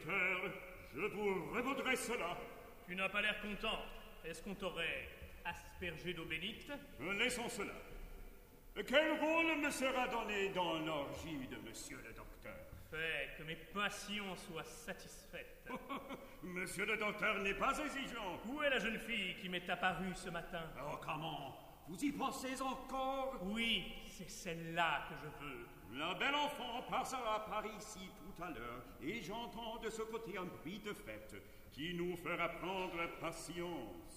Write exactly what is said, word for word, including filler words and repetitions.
docteur, je vous revaudrai cela. Tu n'as pas l'air content. Est-ce qu'on t'aurait aspergé d'eau bénite? Laissons cela. Quel rôle me sera donné dans l'orgie de monsieur le docteur? Fais que mes passions soient satisfaites. Monsieur le docteur n'est pas exigeant. Où est la jeune fille qui m'est apparue ce matin? Oh, comment? Vous y pensez encore? Oui, c'est celle-là que je veux. La belle enfant passera par ici tout à l'heure, et j'entends de ce côté un bruit de fête qui nous fera prendre patience.